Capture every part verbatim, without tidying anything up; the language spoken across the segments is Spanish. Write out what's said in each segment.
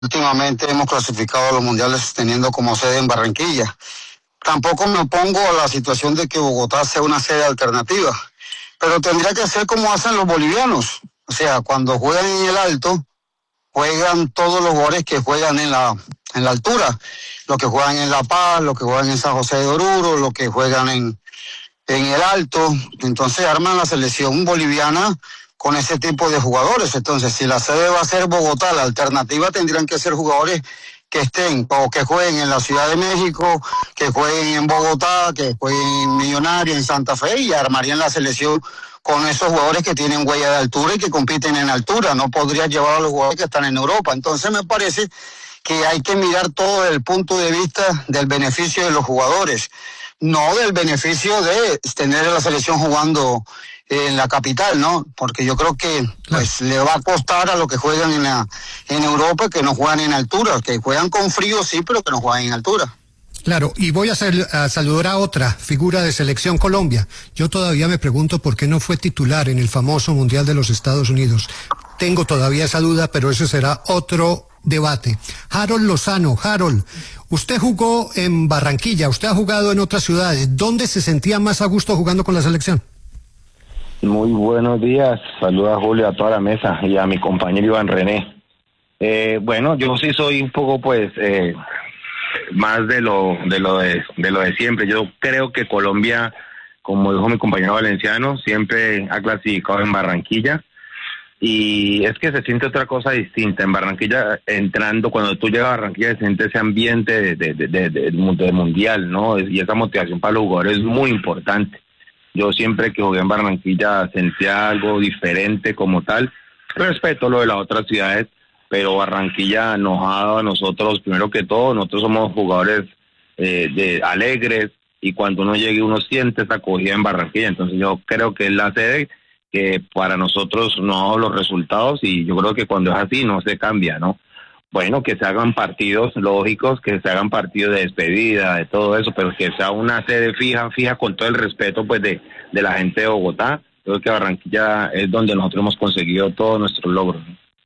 Últimamente hemos clasificado a los mundiales teniendo como sede en Barranquilla. Tampoco me opongo a la situación de que Bogotá sea una sede alternativa, pero tendría que ser como hacen los bolivianos. O sea, cuando juegan en el alto, juegan todos los jugadores que juegan en la, en la altura. Los que juegan en La Paz, los que juegan en San José de Oruro, los que juegan en, en el alto. Entonces arman la selección boliviana con ese tipo de jugadores. Entonces, si la sede va a ser Bogotá, la alternativa tendrían que ser jugadores que estén o que jueguen en la Ciudad de México, que jueguen en Bogotá, que jueguen en Millonarios, en Santa Fe, y armarían la selección con esos jugadores que tienen huella de altura y que compiten en altura. No podría llevar a los jugadores que están en Europa. Entonces me parece que hay que mirar todo desde el punto de vista del beneficio de los jugadores, no del beneficio de tener a la selección jugando en la capital, ¿no? Porque yo creo que pues le va a costar a los que juegan en la en Europa que no juegan en altura, que juegan con frío sí, pero que no juegan en altura. Claro, y voy a, hacer, a saludar a otra figura de Selección Colombia. Yo todavía me pregunto por qué no fue titular en el famoso Mundial de los Estados Unidos. Tengo todavía esa duda, pero ese será otro debate. Harold Lozano, Harold, usted jugó en Barranquilla, usted ha jugado en otras ciudades. ¿Dónde se sentía más a gusto jugando con la selección? Muy buenos días, saludos a Julio, a toda la mesa y a mi compañero Iván René. Eh, bueno, yo sí soy un poco pues eh, más de lo de lo de, de lo de siempre. Yo creo que Colombia, como dijo mi compañero Valenciano, siempre ha clasificado en Barranquilla, y es que se siente otra cosa distinta en Barranquilla. Entrando, cuando tú llegas a Barranquilla, se siente ese ambiente de, de, de, de, de, de mundial, ¿no? Y esa motivación para los jugadores es muy importante. Yo siempre que jugué en Barranquilla sentía algo diferente como tal. Respeto lo de las otras ciudades, pero Barranquilla nos ha dado a nosotros, primero que todo, nosotros somos jugadores eh, de alegres, y cuando uno llegue uno siente esa acogida en Barranquilla. Entonces yo creo que es la sede que para nosotros nos ha dado los resultados, y yo creo que cuando es así no se cambia, ¿no? Bueno, que se hagan partidos lógicos, que se hagan partidos de despedida, de todo eso, pero que sea una sede fija, fija con todo el respeto pues de, de la gente de Bogotá. Creo que Barranquilla es donde nosotros hemos conseguido todos nuestros logros.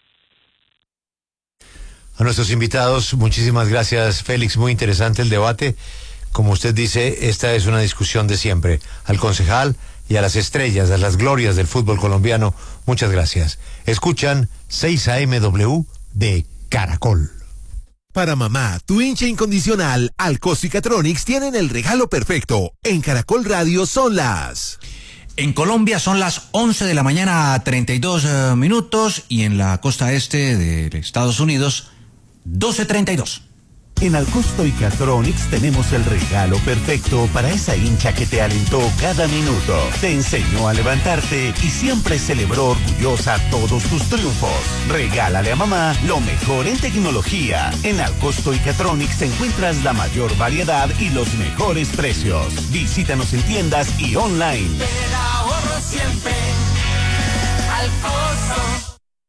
A nuestros invitados, muchísimas gracias, Félix. Muy interesante el debate. Como usted dice, esta es una discusión de siempre. Al concejal y a las estrellas, a las glorias del fútbol colombiano, muchas gracias. Escuchan seis A M W de Caracol. Para mamá, tu hincha incondicional, Alcos y Catronics tienen el regalo perfecto. En Caracol Radio son las... En Colombia son las once de la mañana, treinta y dos uh, minutos, y en la costa este de Estados Unidos, doce treinta y dos. En Alcosto y Catronics tenemos el regalo perfecto para esa hincha que te alentó cada minuto, te enseñó a levantarte y siempre celebró orgullosa todos tus triunfos. Regálale a mamá lo mejor en tecnología. En Alcosto y Catronics encuentras la mayor variedad y los mejores precios. Visítanos en tiendas y online. Te ahorro siempre, Alcosto.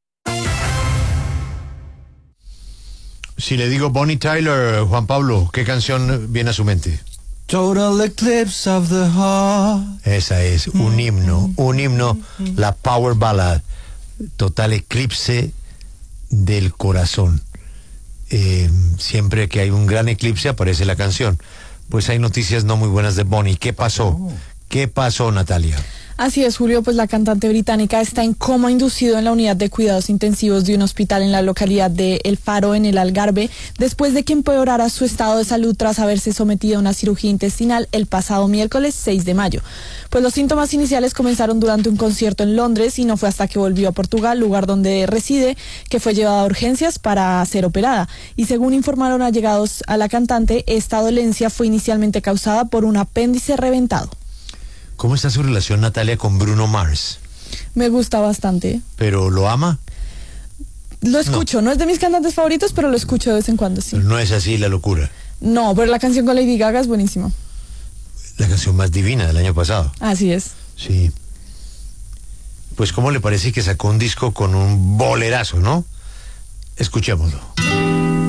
Si le digo Bonnie Tyler, Juan Pablo, ¿qué canción viene a su mente? Total Eclipse of the Heart. Esa es, un himno, un himno, la Power Ballad, Total Eclipse del Corazón. Eh, siempre que hay un gran eclipse aparece la canción. Pues hay noticias no muy buenas de Bonnie. ¿Qué pasó? ¿Qué pasó, Natalia? Así es, Julio, pues la cantante británica está en coma inducido en la unidad de cuidados intensivos de un hospital en la localidad de El Faro, en el Algarve, después de que empeorara su estado de salud tras haberse sometido a una cirugía intestinal el pasado miércoles seis de mayo. Pues los síntomas iniciales comenzaron durante un concierto en Londres y no fue hasta que volvió a Portugal, lugar donde reside, que fue llevada a urgencias para ser operada. Y según informaron allegados a la cantante, esta dolencia fue inicialmente causada por un apéndice reventado. ¿Cómo está su relación, Natalia, con Bruno Mars? Me gusta bastante. ¿Pero lo ama? Lo escucho, no, no es de mis cantantes favoritos, pero lo escucho de vez en cuando, sí. Pero no es así la locura. No, pero la canción con Lady Gaga es buenísima. La canción más divina del año pasado. Así es. Sí. Pues ¿cómo le parece que sacó un disco con un bolerazo, no? Escuchémoslo.